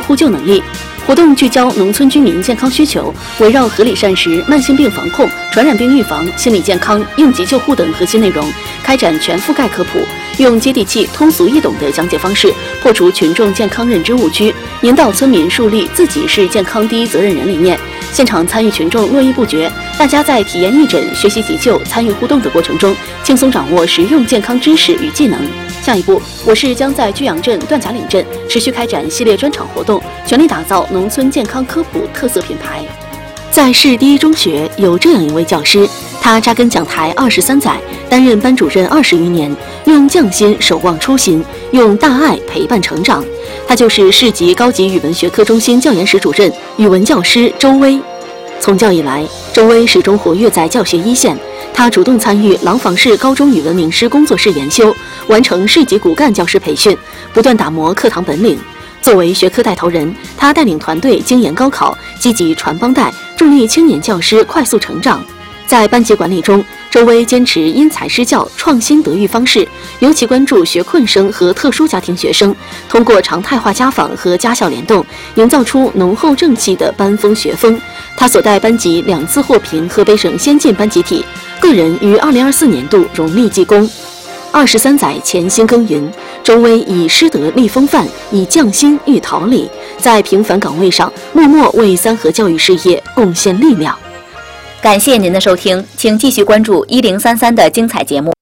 互救能力。活动聚焦农村居民健康需求，围绕合理膳食、慢性病防控、传染病预防、心理健康、应急救护等核心内容，开展全覆盖科普，用接地气、通俗易懂的讲解方式，破除群众健康认知误区，引导村民树立自己是健康第一责任人理念。现场参与群众络绎不绝，大家在体验义诊、学习急救、参与互动的过程中，轻松掌握实用健康知识与技能。下一步，我市将在居阳镇、段甲岭镇持续开展系列专场活动，全力打造农村健康科普特色品牌。在市第一中学有这样一位教师，他扎根讲台23载，担任班主任20余年，用匠心守望初心，用大爱陪伴成长。他就是市级高级语文学科中心教研室主任、语文教师周薇。从教以来，周薇始终活跃在教学一线。他主动参与廊坊市高中语文名师工作室研修，完成市级骨干教师培训，不断打磨课堂本领。作为学科带头人，他带领团队精研高考，积极传帮带，助力青年教师快速成长。在班级管理中，周薇坚持因材施教、创新德育方式，尤其关注学困生和特殊家庭学生，通过常态化家访和家校联动，营造出浓厚正气的班风学风。他所带班级2次获评河北省先进班集体，个人于2024年度荣立技工。23载潜心耕耘，周薇以师德立风范，以匠心育桃李，在平凡岗位上默默为三河教育事业贡献力量。 感谢您的收听，请继续关注1033的精彩节目。